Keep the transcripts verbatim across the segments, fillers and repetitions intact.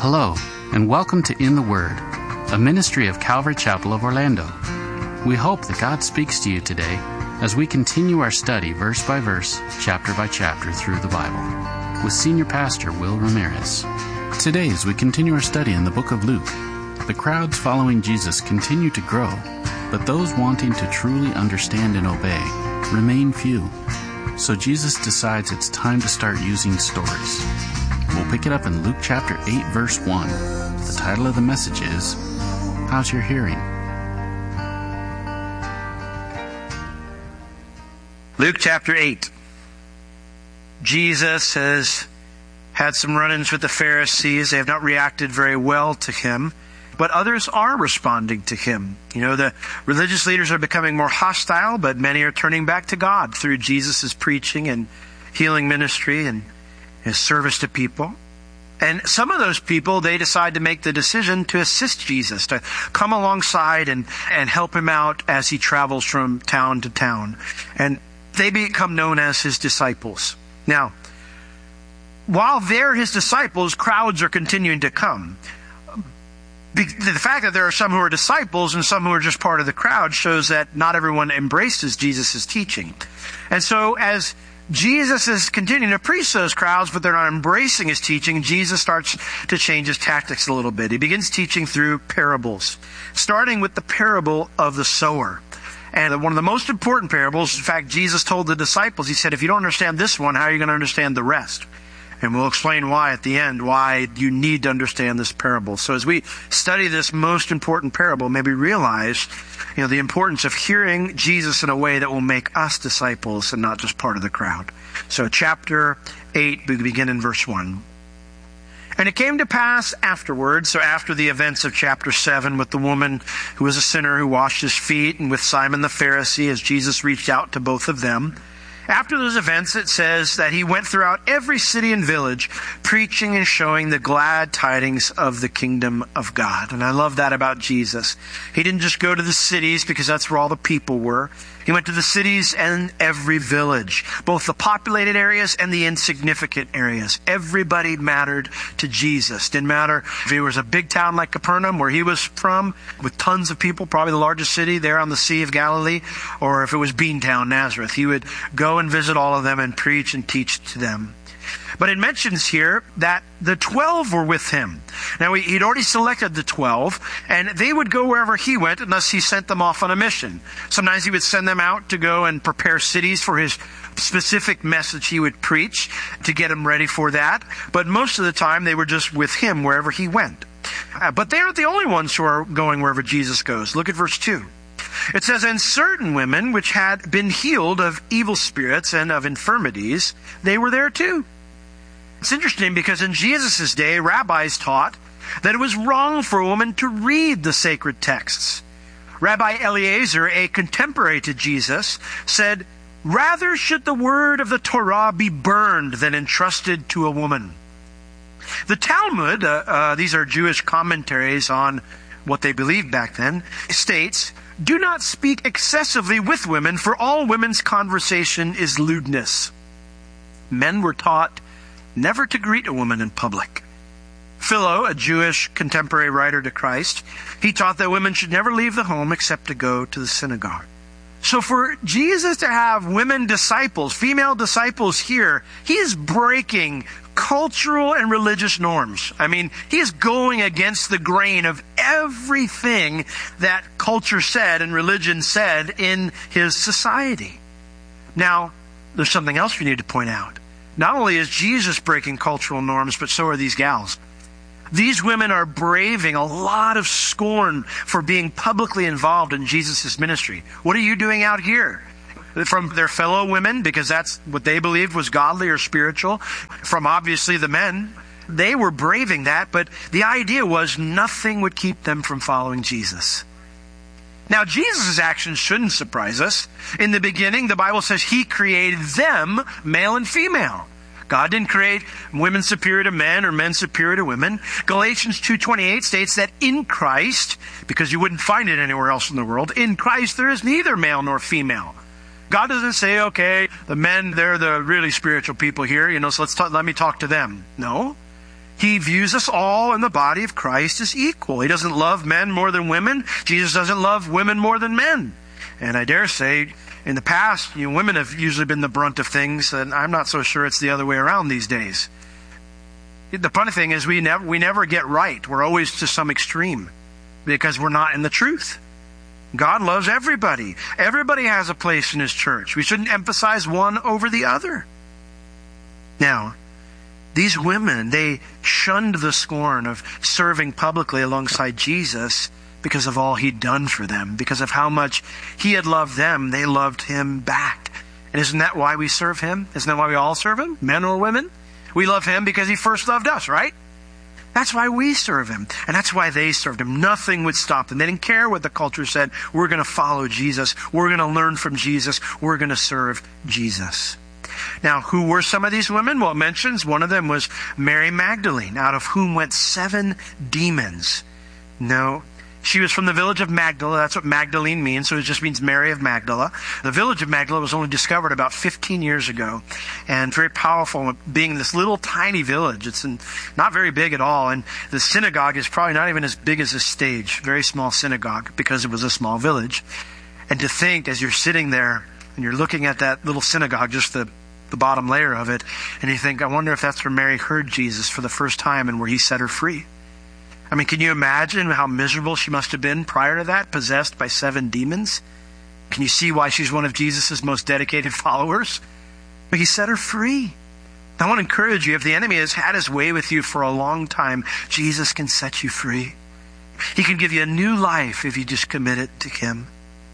Hello, and welcome to In the Word, a ministry of Calvary Chapel of Orlando. We hope that God speaks to you today as we continue our study verse by verse, chapter by chapter through the Bible, with Senior Pastor Will Ramirez. Today, as we continue our study in the book of Luke, the crowds following Jesus continue to grow, but those wanting to truly understand and obey remain few. So Jesus decides it's time to start using stories. We'll pick it up in Luke chapter eight, verse one. The title of the message is, How's Your Hearing? Luke chapter eight. Jesus has had some run-ins with the Pharisees. They have not reacted very well to him, but others are responding to him. You know, the religious leaders are becoming more hostile, but many are turning back to God through Jesus' preaching and healing ministry and his service to people. And some of those people, they decide to make the decision to assist Jesus, to come alongside and, and help him out as he travels from town to town. And they become known as his disciples. Now, while they're his disciples, crowds are continuing to come. The fact that there are some who are disciples and some who are just part of the crowd shows that not everyone embraces Jesus' teaching. And so as Jesus is continuing to preach to those crowds, but they're not embracing his teaching, Jesus starts to change his tactics a little bit. He begins teaching through parables, starting with the parable of the sower. And one of the most important parables, in fact, Jesus told the disciples, he said, if you don't understand this one, how are you going to understand the rest? And we'll explain why at the end, why you need to understand this parable. So as we study this most important parable, maybe realize, you know, the importance of hearing Jesus in a way that will make us disciples and not just part of the crowd. So chapter eight, we begin in verse one. And it came to pass afterwards, so after the events of chapter seven with the woman who was a sinner who washed his feet, and with Simon the Pharisee as Jesus reached out to both of them. After those events, it says that he went throughout every city and village, preaching and showing the glad tidings of the kingdom of God. And I love that about Jesus. He didn't just go to the cities because that's where all the people were. He went to the cities and every village, both the populated areas and the insignificant areas. Everybody mattered to Jesus. Didn't matter if it was a big town like Capernaum, where he was from, with tons of people, probably the largest city there on the Sea of Galilee, or if it was Beantown, Nazareth. He would go and visit all of them and preach and teach to them. But it mentions here that the twelve were with him. Now, he'd already selected the twelve, and they would go wherever he went unless he sent them off on a mission. Sometimes he would send them out to go and prepare cities for his specific message he would preach to get them ready for that. But most of the time, they were just with him wherever he went. Uh, but they aren't the only ones who are going wherever Jesus goes. Look at verse two. It says, and certain women which had been healed of evil spirits and of infirmities, they were there too. It's interesting because in Jesus' day, rabbis taught that it was wrong for a woman to read the sacred texts. Rabbi Eliezer, a contemporary to Jesus, said, rather should the word of the Torah be burned than entrusted to a woman. The Talmud, uh, uh, these are Jewish commentaries on what they believed back then, states, do not speak excessively with women, for all women's conversation is lewdness. Men were taught never to greet a woman in public. Philo, a Jewish contemporary writer to Christ, he taught that women should never leave the home except to go to the synagogue. So for Jesus to have women disciples, female disciples here, he is breaking cultural and religious norms. I mean, he is going against the grain of everything that culture said and religion said in his society. Now, there's something else we need to point out. Not only is Jesus breaking cultural norms, but so are these gals. These women are braving a lot of scorn for being publicly involved in Jesus' ministry. What are you doing out here? From their fellow women, because that's what they believed was godly or spiritual. From obviously the men. They were braving that, but the idea was nothing would keep them from following Jesus. Now, Jesus' actions shouldn't surprise us. In the beginning, the Bible says he created them, male and female. God didn't create women superior to men or men superior to women. Galatians two twenty-eight states that in Christ, because you wouldn't find it anywhere else in the world, in Christ there is neither male nor female. God doesn't say, okay, the men, they're the really spiritual people here, you know, so let's talk, let me talk to them. No. He views us all in the body of Christ as equal. He doesn't love men more than women. Jesus doesn't love women more than men. And I dare say, in the past, you know, women have usually been the brunt of things, and I'm not so sure it's the other way around these days. The funny thing is we never we never get right. We're always to some extreme because we're not in the truth. God loves everybody. Everybody has a place in His church. We shouldn't emphasize one over the other. Now, these women, they shunned the scorn of serving publicly alongside Jesus because of all He'd done for them, because of how much He had loved them. They loved Him back. And isn't that why we serve Him? Isn't that why we all serve Him, men or women? We love Him because He first loved us, right? That's why we serve Him. And that's why they served Him. Nothing would stop them. They didn't care what the culture said. We're going to follow Jesus. We're going to learn from Jesus. We're going to serve Jesus. Now, who were some of these women? Well, it mentions one of them was Mary Magdalene, out of whom went seven demons. No, she was from the village of Magdala. That's what Magdalene means. So it just means Mary of Magdala. The village of Magdala was only discovered about fifteen years ago, and very powerful, being this little tiny village. It's not very big at all. And the synagogue is probably not even as big as this stage. Very small synagogue because it was a small village. And to think as you're sitting there and you're looking at that little synagogue, just the, the bottom layer of it, and you think, I wonder if that's where Mary heard Jesus for the first time and where He set her free. I mean, can you imagine how miserable she must have been prior to that, possessed by seven demons? Can you see why she's one of Jesus' most dedicated followers? But He set her free. I want to encourage you, if the enemy has had his way with you for a long time, Jesus can set you free. He can give you a new life if you just commit it to Him.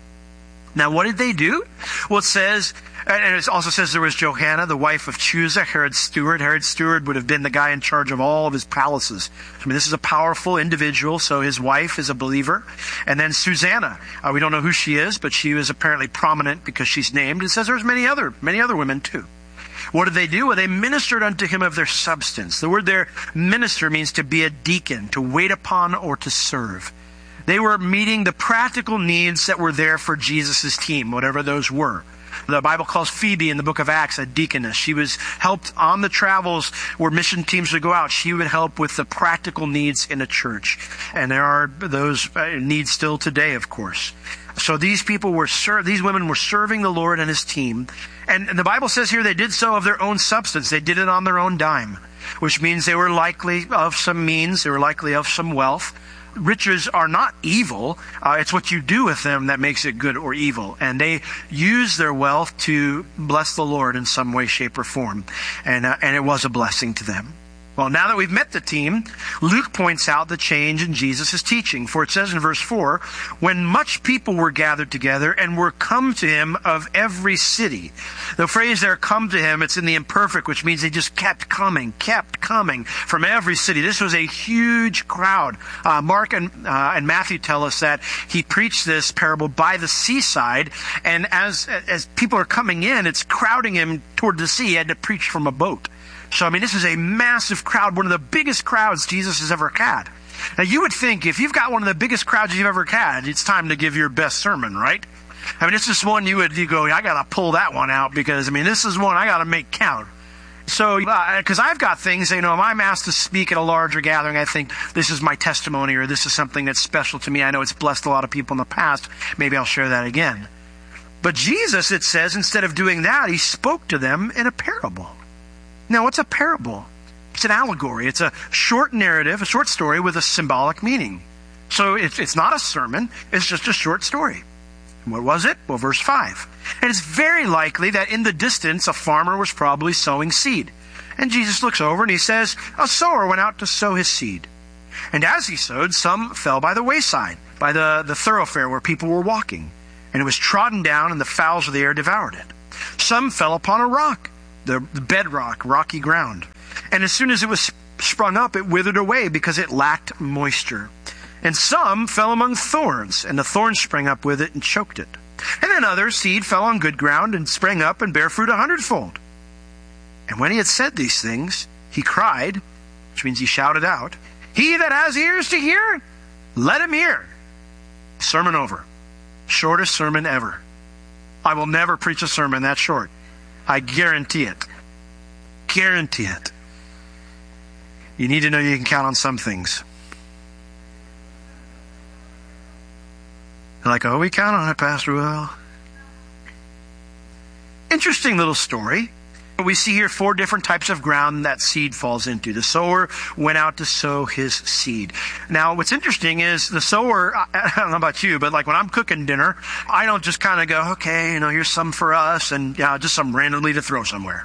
Now, what did they do? Well, it says, and it also says there was Johanna, the wife of Chuza, Herod's steward. Herod's steward would have been the guy in charge of all of his palaces. I mean, this is a powerful individual, so his wife is a believer. And then Susanna, uh, we don't know who she is, but she was apparently prominent because she's named. It says there's many other, many other women too. What did they do? Well, they ministered unto him of their substance. The word there, minister, means to be a deacon, to wait upon or to serve. They were meeting the practical needs that were there for Jesus' team, whatever those were. The Bible calls Phoebe in the book of Acts a deaconess. She was helped on the travels where mission teams would go out. She would help with the practical needs in a church. And there are those needs still today, of course. So these people were served, these women were serving the Lord and His team. And, and the Bible says here they did so of their own substance. They did it on their own dime, which means they were likely of some means. They were likely of some wealth. Riches are not evil. Uh, it's what you do with them that makes it good or evil. And they use their wealth to bless the Lord in some way, shape, or form. And, uh, and it was a blessing to them. Well, now that we've met the team, Luke points out the change in Jesus' teaching. For it says in verse four, when much people were gathered together and were come to Him of every city. The phrase there, come to Him, it's in the imperfect, which means they just kept coming, kept coming from every city. This was a huge crowd. Uh, Mark and, uh, and Matthew tell us that He preached this parable by the seaside. And as, as people are coming in, it's crowding Him toward the sea. He had to preach from a boat. So, I mean, this is a massive crowd, one of the biggest crowds Jesus has ever had. Now, you would think if you've got one of the biggest crowds you've ever had, it's time to give your best sermon, right? I mean, it's just one you would you go, I got to pull that one out because, I mean, this is one I got to make count. So, because uh, I've got things, you know, if I'm asked to speak at a larger gathering, I think this is my testimony or this is something that's special to me. I know it's blessed a lot of people in the past. Maybe I'll share that again. But Jesus, it says, instead of doing that, He spoke to them in a parable. Now, what's a parable? It's an allegory. It's a short narrative, a short story with a symbolic meaning. So it's, it's not a sermon. It's just a short story. And what was it? Well, verse five. And it's very likely that in the distance, a farmer was probably sowing seed. And Jesus looks over and He says, a sower went out to sow his seed. And as he sowed, some fell by the wayside, by the, the thoroughfare where people were walking. And it was trodden down, and the fowls of the air devoured it. Some fell upon a rock, the bedrock, rocky ground. And as soon as it was sprung up, it withered away because it lacked moisture. And some fell among thorns, and the thorns sprang up with it and choked it. And then other seed fell on good ground and sprang up and bare fruit a hundredfold. And when He had said these things, He cried, which means He shouted out, he that has ears to hear, let him hear. Sermon over. Shortest sermon ever. I will never preach a sermon that short. I guarantee it. Guarantee it. You need to know you can count on some things. They're like, oh, we count on it, Pastor Will. Interesting little story. We see here four different types of ground that seed falls into. The sower went out to sow his seed. Now, what's interesting is the sower, I don't know about you, but like when I'm cooking dinner, I don't just kind of go, okay, you know, here's some for us and yeah, just some randomly to throw somewhere.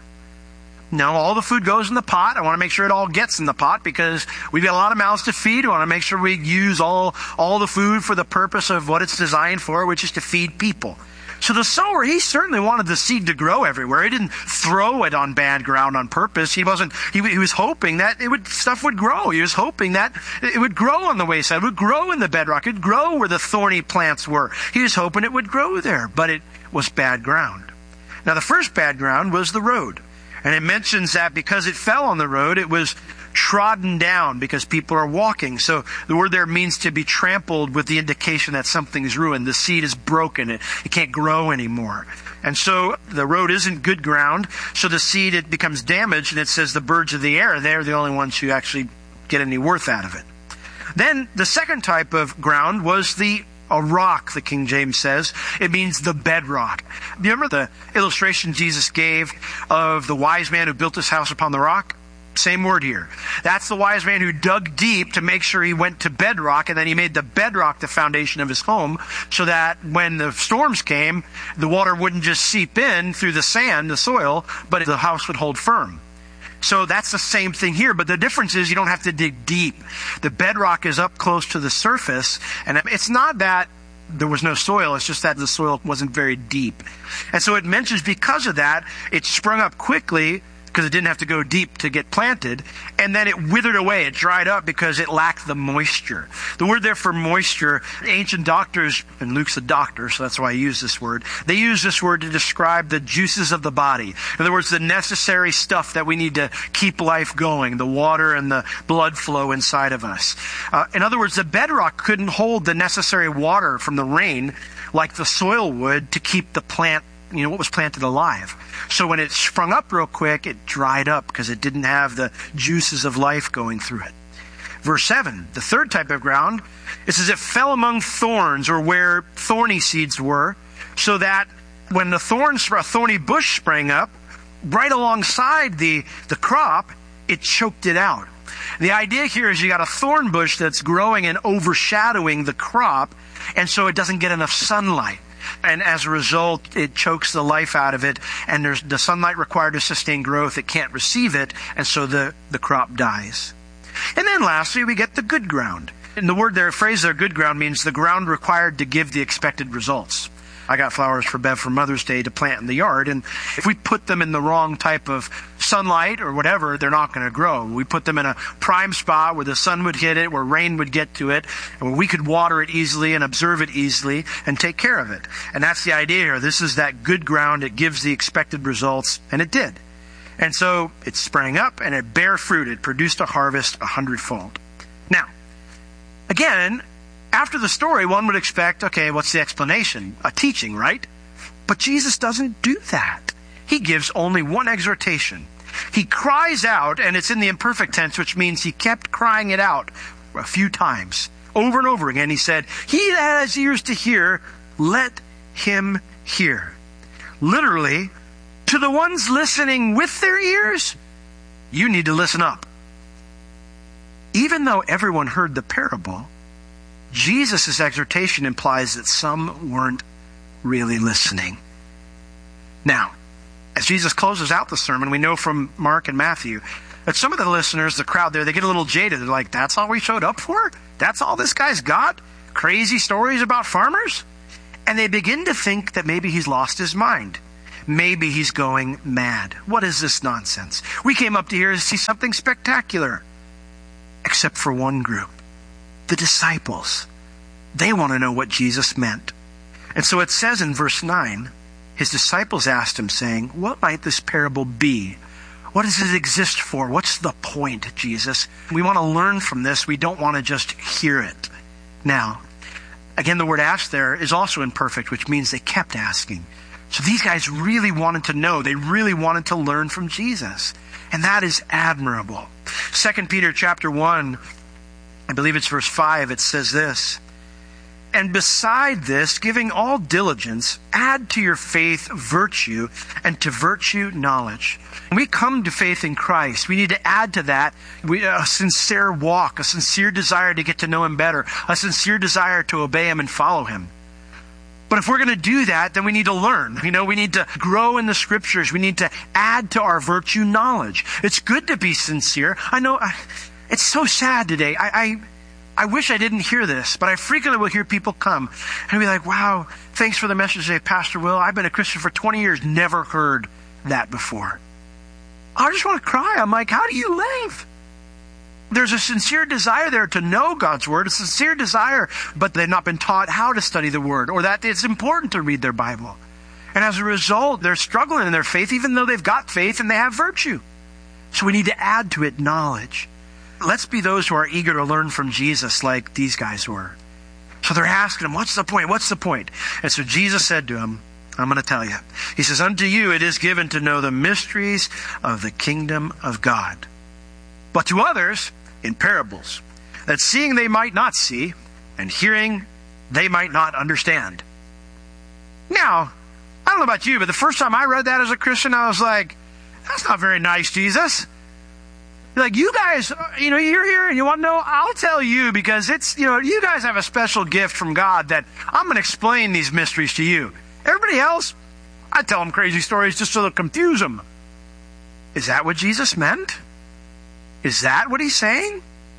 No, all the food goes in the pot. I want to make sure it all gets in the pot because we've got a lot of mouths to feed. We want to make sure we use all, all the food for the purpose of what it's designed for, which is to feed people. So the sower, he certainly wanted the seed to grow everywhere. He didn't throw it on bad ground on purpose. He wasn't, he, he was hoping that it would, stuff would grow. He was hoping that it would grow on the wayside, it would grow in the bedrock, it would grow where the thorny plants were. He was hoping it would grow there, but it was bad ground. Now the first bad ground was the road. And it mentions that because it fell on the road, it was trodden down because people are walking. So the word there means to be trampled with the indication that something's ruined. The seed is broken. It, it can't grow anymore. And so the road isn't good ground. So the seed, it becomes damaged. And it says the birds of the air, they're the only ones who actually get any worth out of it. Then the second type of ground was the a rock, the King James says. It means the bedrock. Do you remember the illustration Jesus gave of the wise man who built his house upon the rock? Same word here. That's the wise man who dug deep to make sure he went to bedrock, and then he made the bedrock the foundation of his home so that when the storms came, the water wouldn't just seep in through the sand, the soil, but the house would hold firm. So that's the same thing here, but the difference is you don't have to dig deep. The bedrock is up close to the surface, and it's not that there was no soil, it's just that the soil wasn't very deep. And so it mentions because of that, it sprung up quickly because it didn't have to go deep to get planted, and then it withered away, it dried up because it lacked the moisture. The word there for moisture, ancient doctors, and Luke's a doctor, so that's why I use this word, they use this word to describe the juices of the body. In other words, the necessary stuff that we need to keep life going, the water and the blood flow inside of us. Uh, in other words, the bedrock couldn't hold the necessary water from the rain like the soil would to keep the plant, you know, what was planted alive. So when it sprung up real quick, it dried up because it didn't have the juices of life going through it. Verse seven, the third type of ground, it says it fell among thorns, or where thorny seeds were, so that when the thorns, a thorny bush sprang up, right alongside the, the crop, it choked it out. The idea here is you got a thorn bush that's growing and overshadowing the crop, and so it doesn't get enough sunlight. And as a result, it chokes the life out of it, and there's the sunlight required to sustain growth. It can't receive it, and so the, the crop dies. And then lastly, we get the good ground. And the word there, phrase there, good ground, means the ground required to give the expected results. I got flowers for Bev for Mother's Day to plant in the yard, and if we put them in the wrong type of sunlight or whatever, they're not going to grow. We put them in a prime spot where the sun would hit it, where rain would get to it, and where we could water it easily and observe it easily and take care of it. And that's the idea here. This is that good ground. It gives the expected results, and it did. And so it sprang up and it bare fruit. It produced a harvest a hundredfold. Now, again, after the story, one would expect, okay, what's the explanation? A teaching, right? But Jesus doesn't do that. He gives only one exhortation. He cries out, and it's in the imperfect tense, which means he kept crying it out a few times. Over and over again, he said, he that has ears to hear, let him hear. Literally, to the ones listening with their ears, you need to listen up. Even though everyone heard the parable, Jesus' exhortation implies that some weren't really listening. Now, as Jesus closes out the sermon, we know from Mark and Matthew that some of the listeners, the crowd there, they get a little jaded. They're like, that's all we showed up for? That's all this guy's got? Crazy stories about farmers? And they begin to think that maybe he's lost his mind. Maybe he's going mad. What is this nonsense? We came up to here to see something spectacular. Except for one group. The disciples. They want to know what Jesus meant. And so it says in verse nine, his disciples asked him, saying, what might this parable be? What does it exist for? What's the point, Jesus? We want to learn from this. We don't want to just hear it. Now, again, the word asked there is also imperfect, which means they kept asking. So these guys really wanted to know. They really wanted to learn from Jesus. And that is admirable. Second Peter chapter one, I believe it's verse five, it says this, "And beside this, giving all diligence, add to your faith virtue, and to virtue knowledge." When we come to faith in Christ, we need to add to that we, a sincere walk, a sincere desire to get to know Him better, a sincere desire to obey Him and follow Him. But if we're going to do that, then we need to learn. You know, we need to grow in the Scriptures. We need to add to our virtue knowledge. It's good to be sincere. I know I, it's so sad today. I, I I wish I didn't hear this, but I frequently will hear people come and be like, "Wow, thanks for the message today, Pastor Will. I've been a Christian for twenty years, never heard that before." I just want to cry. I'm like, how do you live? There's a sincere desire there to know God's Word, a sincere desire, but they've not been taught how to study the Word, or that it's important to read their Bible. And as a result, they're struggling in their faith, even though they've got faith and they have virtue. So we need to add to it knowledge. Let's be those who are eager to learn from Jesus like these guys were. So they're asking him, what's the point? What's the point? And so Jesus said to him, I'm going to tell you. He says, "Unto you it is given to know the mysteries of the kingdom of God. But to others, in parables, that seeing they might not see, and hearing they might not understand." Now, I don't know about you, but the first time I read that as a Christian, I was like, that's not very nice, Jesus. Like, you guys, you know, you're here and you want to know, I'll tell you, because it's, you know, you guys have a special gift from God that I'm going to explain these mysteries to you. Everybody else, I tell them crazy stories just so they'll confuse them. Is that what Jesus meant? Is that what he's saying?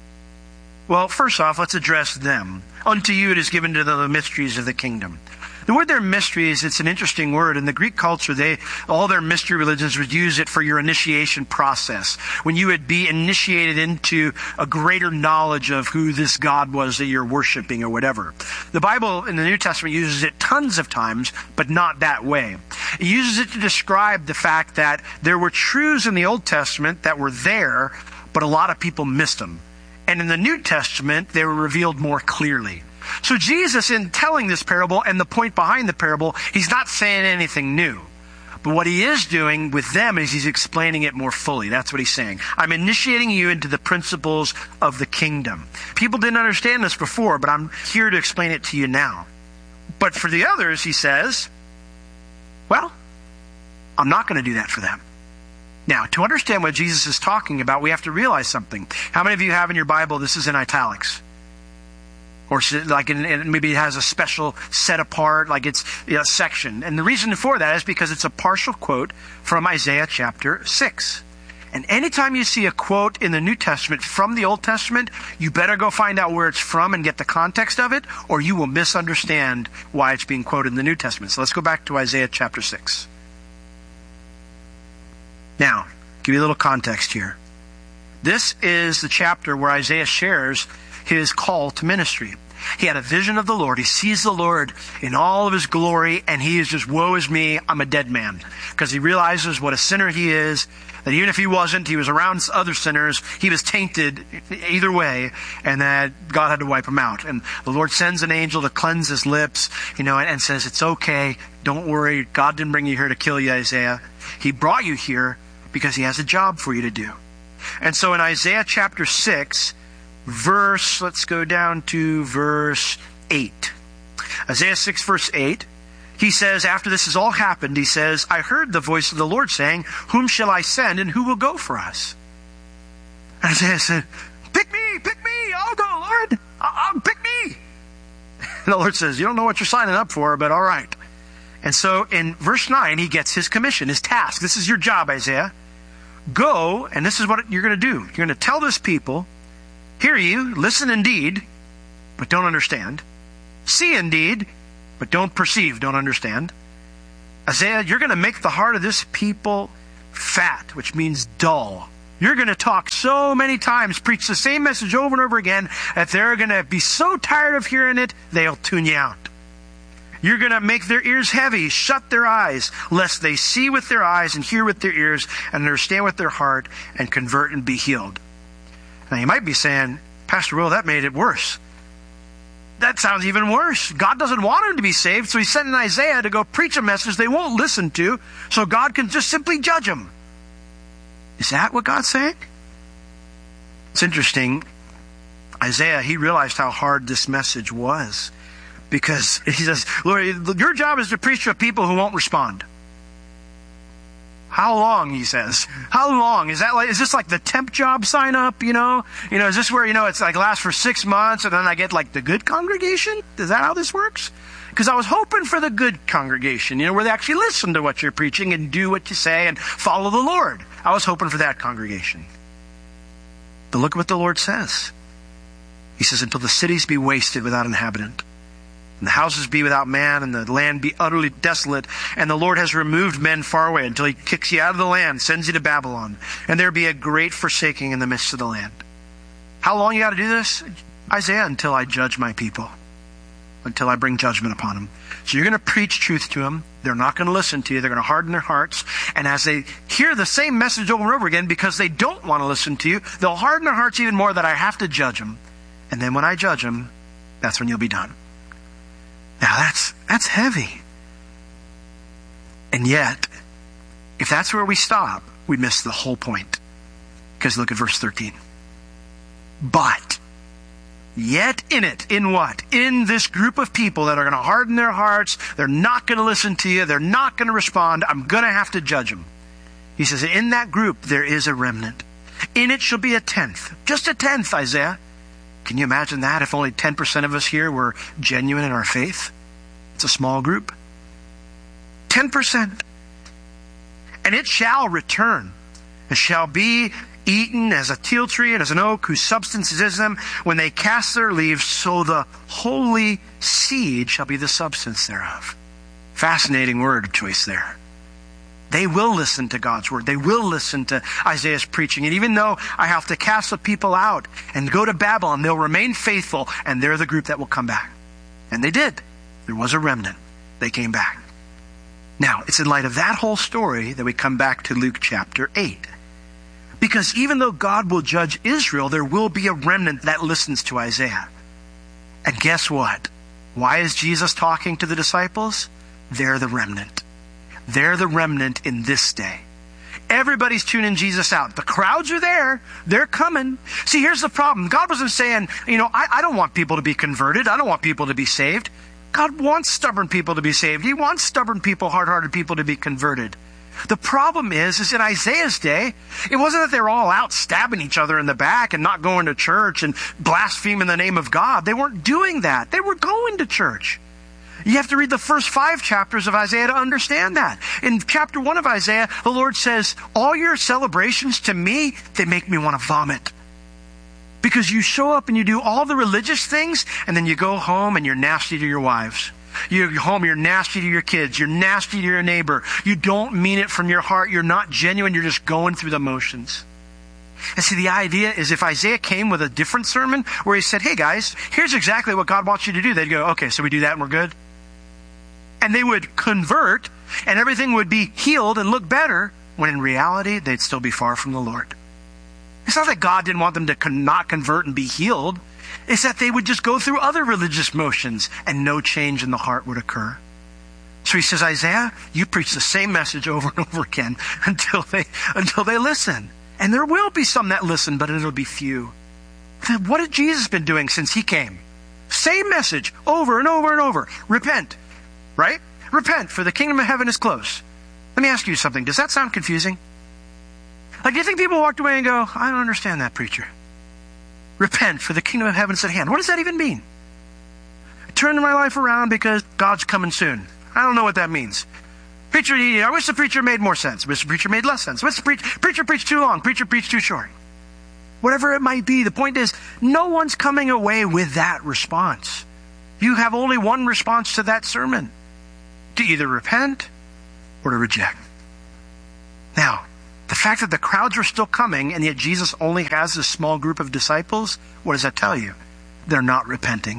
Well, first off, let's address them. Unto you it is given to know the mysteries of the kingdom. The word there, mysteries, it's an interesting word. In the Greek culture, they all their mystery religions would use it for your initiation process. When you would be initiated into a greater knowledge of who this God was that you're worshiping or whatever. The Bible in the New Testament uses it tons of times, but not that way. It uses it to describe the fact that there were truths in the Old Testament that were there, but a lot of people missed them. And in the New Testament, they were revealed more clearly. So Jesus, in telling this parable and the point behind the parable, he's not saying anything new. But what he is doing with them is he's explaining it more fully. That's what he's saying. I'm initiating you into the principles of the kingdom. People didn't understand this before, but I'm here to explain it to you now. But for the others, he says, well, I'm not going to do that for them. Now, to understand what Jesus is talking about, we have to realize something. How many of you have in your Bible, this is in italics? Or like in, maybe it has a special set apart, like it's a you know, section. And the reason for that is because it's a partial quote from Isaiah chapter six. And anytime you see a quote in the New Testament from the Old Testament, you better go find out where it's from and get the context of it, or you will misunderstand why it's being quoted in the New Testament. So let's go back to Isaiah chapter six. Now, give you a little context here. This is the chapter where Isaiah shares his call to ministry. He had a vision of the Lord. He sees the Lord in all of his glory, and he is just, woe is me, I'm a dead man. Because he realizes what a sinner he is, that even if he wasn't, he was around other sinners, he was tainted either way, and that God had to wipe him out. And the Lord sends an angel to cleanse his lips, you know, and, and says, it's okay, don't worry, God didn't bring you here to kill you, Isaiah. He brought you here because he has a job for you to do. And so in Isaiah chapter six, verse, let's go down to verse eight. Isaiah six, verse eight. He says, after this has all happened, he says, I heard the voice of the Lord saying, whom shall I send and who will go for us? And Isaiah said, pick me, pick me, I'll go, Lord. I'll, I'll pick me. And the Lord says, you don't know what you're signing up for, but all right. And so in verse nine, he gets his commission, his task. This is your job, Isaiah. Go, and this is what you're going to do. You're going to tell this people, hear you, listen indeed, but don't understand. See indeed, but don't perceive, don't understand. Isaiah, you're going to make the heart of this people fat, which means dull. You're going to talk so many times, preach the same message over and over again, that they're going to be so tired of hearing it, they'll tune you out. You're going to make their ears heavy, shut their eyes, lest they see with their eyes and hear with their ears and understand with their heart and convert and be healed. Now you might be saying, Pastor Will, that made it worse. That sounds even worse. God doesn't want them to be saved, so he's sending Isaiah to go preach a message they won't listen to, so God can just simply judge them. Is that what God's saying? It's interesting. Isaiah, he realized how hard this message was. Because he says, Lord, your job is to preach to people who won't respond. How long, he says? How long? Is that like, is this like the temp job sign up, you know? You know, is this where, you know, it's like lasts for six months and then I get like the good congregation? Is that how this works? Because I was hoping for the good congregation, you know, where they actually listen to what you're preaching and do what you say and follow the Lord. I was hoping for that congregation. But look at what the Lord says. He says, until the cities be wasted without inhabitant, and the houses be without man, and the land be utterly desolate, and the Lord has removed men far away until he kicks you out of the land, sends you to Babylon, and there be a great forsaking in the midst of the land. How long you got to do this? Isaiah, until I judge my people, until I bring judgment upon them. So you're going to preach truth to them. They're not going to listen to you. They're going to harden their hearts. And as they hear the same message over and over again because they don't want to listen to you, they'll harden their hearts even more that I have to judge them. And then when I judge them, that's when you'll be done. Now that's that's heavy. And yet, if that's where we stop, we miss the whole point. Because look at verse thirteen. But, yet in it, in what? In this group of people that are going to harden their hearts, they're not going to listen to you, they're not going to respond, I'm going to have to judge them. He says, in that group there is a remnant. In it shall be a tenth. Just a tenth, Isaiah. Can you imagine that if only ten percent of us here were genuine in our faith? It's a small group. ten percent. And it shall return, and shall be eaten as a teal tree and as an oak whose substance is them. When they cast their leaves, so the holy seed shall be the substance thereof. Fascinating word choice there. They will listen to God's word. They will listen to Isaiah's preaching. And even though I have to cast the people out and go to Babylon, they'll remain faithful, and they're the group that will come back. And they did. There was a remnant. They came back. Now, it's in light of that whole story that we come back to Luke chapter eight. Because even though God will judge Israel, there will be a remnant that listens to Isaiah. And guess what? Why is Jesus talking to the disciples? They're the remnant. They're the remnant in this day. Everybody's tuning Jesus out. The crowds are there. They're coming. See, here's the problem. God wasn't saying, you know, I, I don't want people to be converted. I don't want people to be saved. God wants stubborn people to be saved. He wants stubborn people, hard-hearted people to be converted. The problem is, is in Isaiah's day, it wasn't that they were all out stabbing each other in the back and not going to church and blaspheming the name of God. They weren't doing that. They were going to church. You have to read the first five chapters of Isaiah to understand that. In chapter one of Isaiah, the Lord says, all your celebrations to me, they make me want to vomit. Because you show up and you do all the religious things, and then you go home and you're nasty to your wives. You're home, you're nasty to your kids. You're nasty to your neighbor. You don't mean it from your heart. You're not genuine. You're just going through the motions. And see, the idea is if Isaiah came with a different sermon where he said, hey guys, here's exactly what God wants you to do. They'd go, okay, so we do that and we're good. And they would convert, and everything would be healed and look better, when in reality, they'd still be far from the Lord. It's not that God didn't want them to con- not convert and be healed. It's that they would just go through other religious motions, and no change in the heart would occur. So he says, Isaiah, you preach the same message over and over again until they, until they listen. And there will be some that listen, but it'll be few. What has Jesus been doing since he came? Same message over and over and over. Repent. Right? Repent, for the kingdom of heaven is close. Let me ask you something. Does that sound confusing? Like, do you think people walked away and go, I don't understand that, preacher? Repent, for the kingdom of heaven is at hand. What does that even mean? Turn my life around because God's coming soon. I don't know what that means. Preacher, I wish the preacher made more sense. I wish the preacher made less sense. Wish the preacher, preacher preached too long. Preacher preached too short. Whatever it might be, the point is, no one's coming away with that response. You have only one response to that sermon. To either repent or to reject. Now, the fact that the crowds are still coming and yet Jesus only has this small group of disciples, what does that tell you? They're not repenting.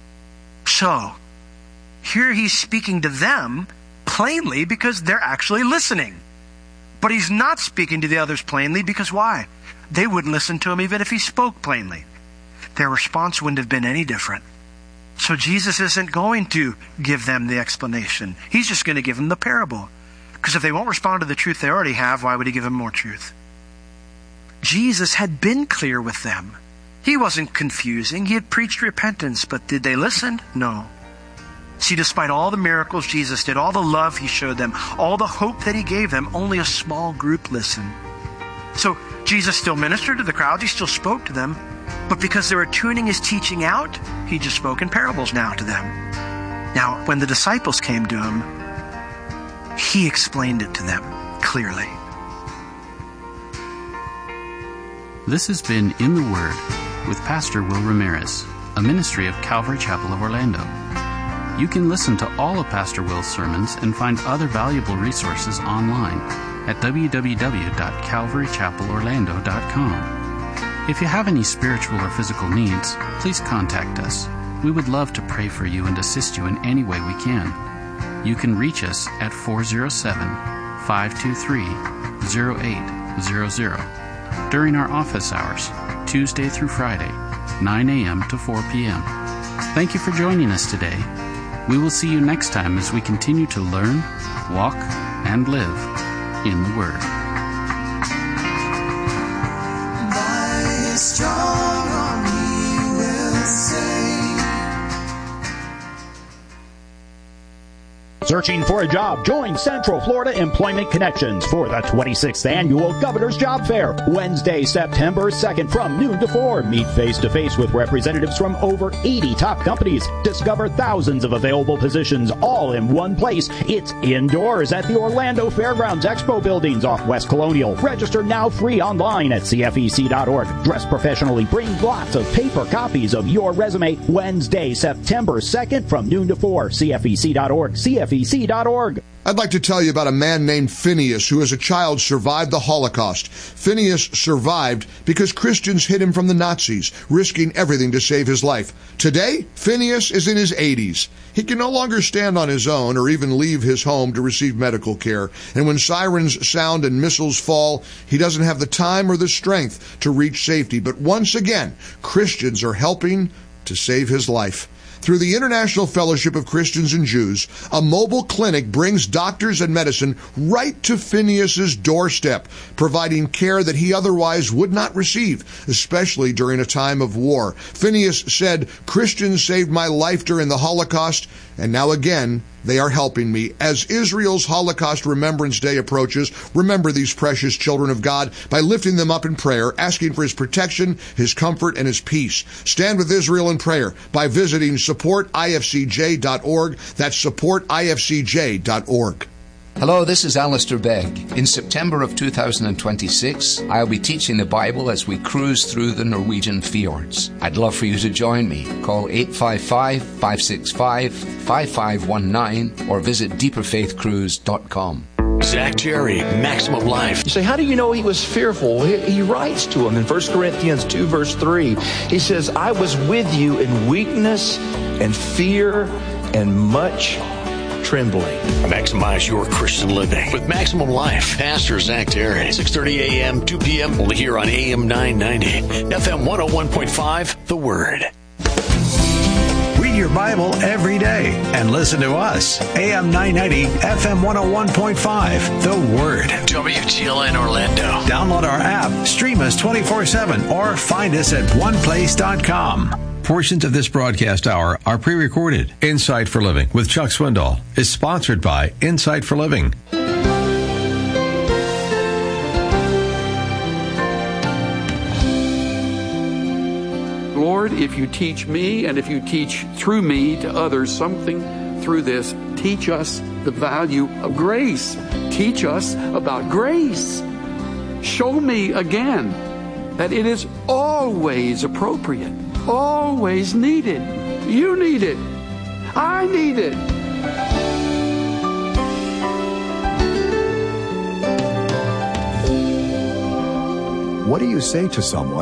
So, here he's speaking to them plainly because they're actually listening. But he's not speaking to the others plainly because why? They wouldn't listen to him even if he spoke plainly. Their response wouldn't have been any different. So Jesus isn't going to give them the explanation. He's just going to give them the parable. Because if they won't respond to the truth they already have, why would he give them more truth? Jesus had been clear with them. He wasn't confusing. He had preached repentance, but did they listen? No. See, despite all the miracles Jesus did, all the love he showed them, all the hope that he gave them, only a small group listened. So Jesus still ministered to the crowds. He still spoke to them. But because they were tuning his teaching out, he just spoke in parables now to them. Now, when the disciples came to him, he explained it to them clearly. This has been In the Word with Pastor Will Ramirez, a ministry of Calvary Chapel of Orlando. You can listen to all of Pastor Will's sermons and find other valuable resources online at w w w dot calvary chapel orlando dot com. If you have any spiritual or physical needs, please contact us. We would love to pray for you and assist you in any way we can. You can reach us at four oh seven, five two three, oh eight hundred during our office hours, Tuesday through Friday, nine a.m. to four p.m. Thank you for joining us today. We will see you next time as we continue to learn, walk, and live in the Word. Thy strong arm he will save. Searching for a job? Join Central Florida Employment Connections for the twenty-sixth Annual Governor's Job Fair. Wednesday, September second from noon to four. Meet face-to-face with representatives from over eighty top companies. Discover thousands of available positions all in one place. It's indoors at the Orlando Fairgrounds Expo Buildings off West Colonial. Register now free online at c f e c dot org. Dress professionally. Bring lots of paper copies of your resume. Wednesday, September second from noon to four. c f e c dot org. c f e c dot org. I'd like to tell you about a man named Phineas who as a child survived the Holocaust. Phineas survived because Christians hid him from the Nazis, risking everything to save his life. Today, Phineas is in his eighties. He can no longer stand on his own or even leave his home to receive medical care. And when sirens sound and missiles fall, he doesn't have the time or the strength to reach safety. But once again, Christians are helping to save his life. Through the International Fellowship of Christians and Jews, a mobile clinic brings doctors and medicine right to Phineas's doorstep, providing care that he otherwise would not receive, especially during a time of war. Phineas said, "Christians saved my life during the Holocaust, and now again, they are helping me." As Israel's Holocaust Remembrance Day approaches, remember these precious children of God by lifting them up in prayer, asking for his protection, his comfort, and his peace. Stand with Israel in prayer by visiting support I F C J dot org. That's support I F C J dot org. Hello, this is Alistair Begg. In September of two thousand twenty-six, I'll be teaching the Bible as we cruise through the Norwegian fjords. I'd love for you to join me. Call eight five five, five six five, five five one nine or visit deeper faith cruise dot com. Zach Jerry, Maximum Life. You say, how do you know he was fearful? He, he writes to him in First Corinthians two, verse three. He says, I was with you in weakness and fear and much trembling. Maximize your Christian living with Maximum Life. Pastor Zach Terry, six thirty a.m., two p.m. Only here on A M nine ninety, F M one oh one point five, The Word. Read your Bible every day and listen to us. A M nine ninety, F M one oh one point five, The Word. W T L N Orlando. Download our app, stream us twenty-four seven, or find us at one place dot com. Portions of this broadcast hour are pre-recorded. Insight for Living with Chuck Swindoll is sponsored by Insight for Living. Lord, if you teach me and if you teach through me to others something through this, teach us the value of grace. Teach us about grace. Show me again that it is always appropriate, always needed. You need it. I need it. What do you say to someone